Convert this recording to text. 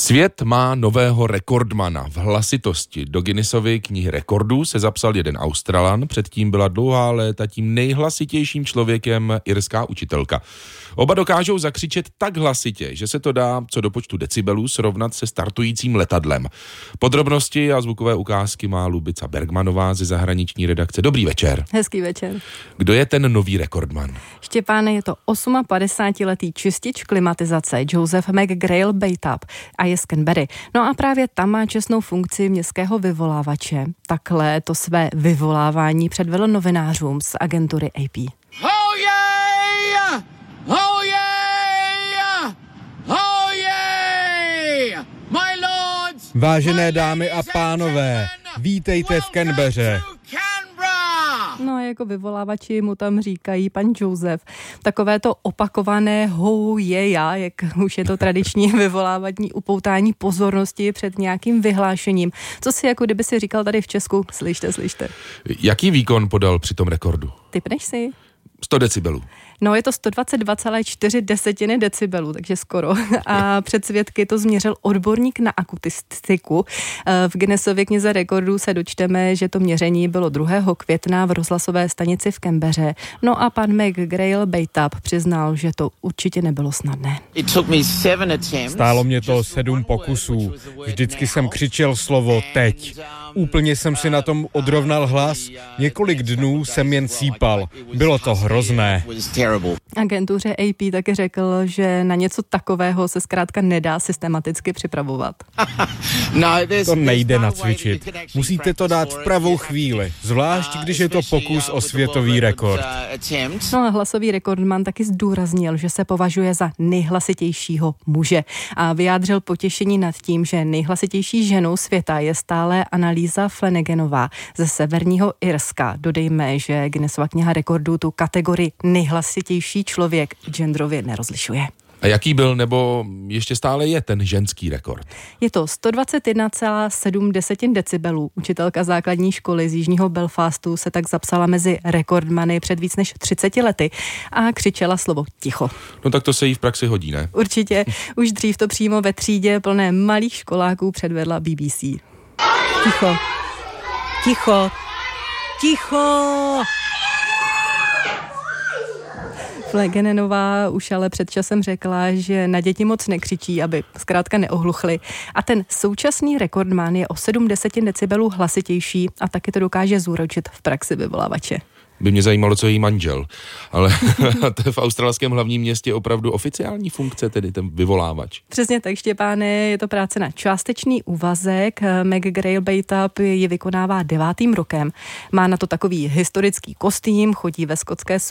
Svět má nového rekordmana v hlasitosti. Do Guinnessovy knihy rekordů se zapsal jeden Australan, předtím byla dlouhá léta tím nejhlasitějším člověkem irská učitelka. Oba dokážou zakřičet tak hlasitě, že se to dá co do počtu decibelů srovnat se startujícím letadlem. Podrobnosti a zvukové ukázky má Lubica Bergmanová ze zahraniční redakce. Dobrý večer. Hezký večer. Kdo je ten nový rekordman? Štěpáne, je to 58letý čistič klimatizace Joseph McGrail Beytap a je z Canberry. No a právě tam má čestnou funkci městského vyvolávače. Takhle to své vyvolávání předvedl novinářům z agentury AP. Oh yeah! Oh yeah! Oh yeah! My lords! Vážené dámy a pánové, vítejte v Canberře. No a jako vyvolávači mu tam říkají pan Joseph. Takové to opakované ho je já, jak už je to tradiční vyvolávání upoutání pozornosti před nějakým vyhlášením. Co si jako kdyby si říkal tady v Česku, slyšte. Jaký výkon podal při tom rekordu? Typneš si? 100 decibelů. No, je to 122,4 decibelů, takže skoro. A před svědky to změřil odborník na akustiku. V Guinnessově knize rekordů se dočteme, že to měření bylo 2. května v rozhlasové stanici v Canbeře. No a pan McGrail Beytap přiznal, že to určitě nebylo snadné. Stálo mě to 7 pokusů. Vždycky jsem křičel slovo teď. Úplně jsem si na tom odrovnal hlas. Několik dnů jsem jen sípal. Bylo to hrozné. Agentuře AP taky řekl, že na něco takového se zkrátka nedá systematicky připravovat. To nejde nacvičit. Musíte to dát v pravou chvíli, zvlášť když je to pokus o světový rekord. No a hlasový rekordman taky zdůraznil, že se považuje za nejhlasitějšího muže a vyjádřil potěšení nad tím, že nejhlasitější ženou světa je stále Annalisa Flanaganová ze severního Irska. Dodejme, že Guinnessova kniha rekordů tu kategorii nejhlasitější člověk genderově nerozlišuje. A jaký byl nebo ještě stále je ten ženský rekord? Je to 121,7 decibelů. Učitelka základní školy z jižního Belfastu se tak zapsala mezi rekordmany před víc než 30 lety a křičela slovo ticho. No tak to se jí v praxi hodí, ne? Určitě. Už dřív to přímo ve třídě plné malých školáků předvedla BBC. Ticho. Ticho. Ticho. Flanaganová už ale před časem řekla, že na děti moc nekřičí, aby zkrátka neohluchly. A ten současný rekordman je o 7 decibelů hlasitější a taky to dokáže zúročit v praxi vyvolávače. By mě zajímalo, co je jí manžel. Ale to je v australském hlavním městě opravdu oficiální funkce, tedy ten vyvolávač. Přesně tak, Štěpáne, je to práce na částečný úvazek. McGrail Beytap ji vykonává 9. rokem. Má na to takový historický kostým, chodí ve skotské